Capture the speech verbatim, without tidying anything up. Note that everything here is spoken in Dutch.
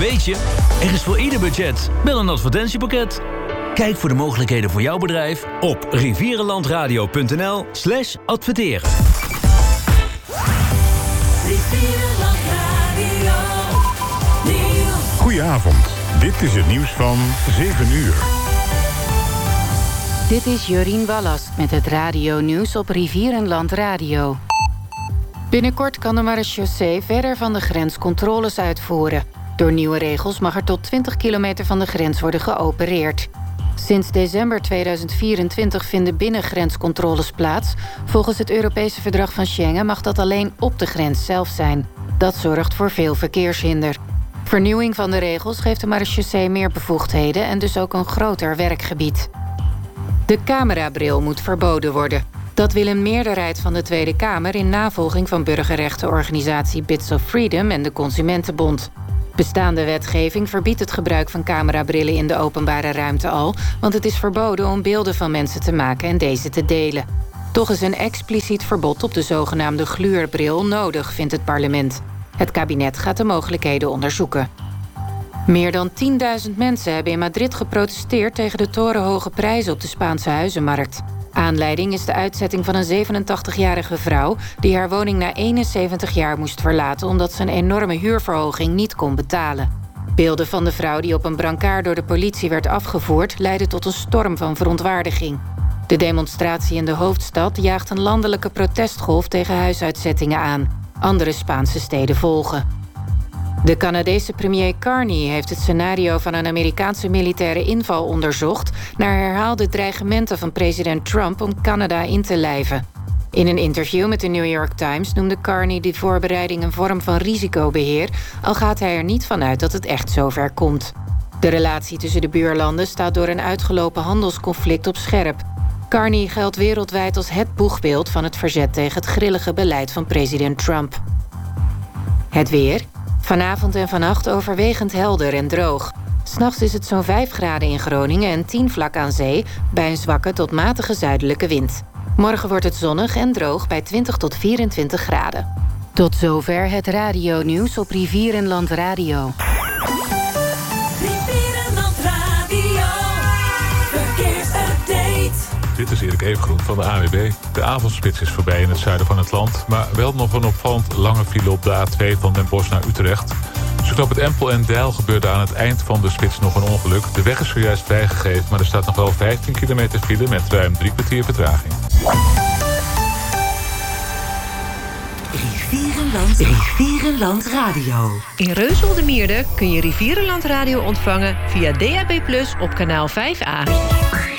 weet je, er is voor ieder budget. Bel een advertentiepakket. Kijk voor de mogelijkheden voor jouw bedrijf op rivierenlandradio.nl slash adverteren. Goedenavond, dit is het nieuws van zeven uur. Dit is Jorien Wallast met het radio-nieuws op Rivierenland Radio. Binnenkort kan de marechaussee verder van de grens controles uitvoeren. Door nieuwe regels mag er tot twintig kilometer van de grens worden geopereerd. Sinds december tweeduizend vierentwintig vinden binnengrenscontroles plaats. Volgens het Europese verdrag van Schengen mag dat alleen op de grens zelf zijn. Dat zorgt voor veel verkeershinder. Vernieuwing van de regels geeft de marechaussee meer bevoegdheden en dus ook een groter werkgebied. De camerabril moet verboden worden. Dat wil een meerderheid van de Tweede Kamer in navolging van burgerrechtenorganisatie Bits of Freedom en de Consumentenbond. Bestaande wetgeving verbiedt het gebruik van camerabrillen in de openbare ruimte al, want het is verboden om beelden van mensen te maken en deze te delen. Toch is een expliciet verbod op de zogenaamde gluurbril nodig, vindt het parlement. Het kabinet gaat de mogelijkheden onderzoeken. Meer dan tienduizend mensen hebben in Madrid geprotesteerd tegen de torenhoge prijzen op de Spaanse huizenmarkt. Aanleiding is de uitzetting van een zevenentachtigjarige vrouw die haar woning na eenenzeventig jaar moest verlaten omdat ze een enorme huurverhoging niet kon betalen. Beelden van de vrouw die op een brancard door de politie werd afgevoerd leidden tot een storm van verontwaardiging. De demonstratie in de hoofdstad jaagt een landelijke protestgolf tegen huisuitzettingen aan. Andere Spaanse steden volgen. De Canadese premier Carney heeft het scenario van een Amerikaanse militaire inval onderzocht naar herhaalde dreigementen van president Trump om Canada in te lijven. In een interview met de New York Times noemde Carney die voorbereiding een vorm van risicobeheer, al gaat hij er niet van uit dat het echt zover komt. De relatie tussen de buurlanden staat door een uitgelopen handelsconflict op scherp. Carney geldt wereldwijd als het boegbeeld van het verzet tegen het grillige beleid van president Trump. Het weer. Vanavond en vannacht overwegend helder en droog. 'S'nachts is het zo'n vijf graden in Groningen en tien vlak aan zee, bij een zwakke tot matige zuidelijke wind. Morgen wordt het zonnig en droog bij twintig tot vierentwintig graden. Tot zover het radio-nieuws op Rivierenland Radio. Rivierenland Radio, verkeersupdate. Dit is Erik Evengroen van de A N W B. De avondspits is voorbij in het zuiden van het land, maar wel nog een opvallend lange file op de A twee van Den Bosch naar Utrecht. Tussen op het Empel en Deil gebeurde aan het eind van de spits nog een ongeluk. De weg is zojuist vrijgegeven, maar er staat nog wel vijftien kilometer file met ruim drie kwartier vertraging. Rivierenland, Rivierenland Radio. In Reuzel-de-Mierde kun je Rivierenland Radio ontvangen via D A B plus, op kanaal vijf A.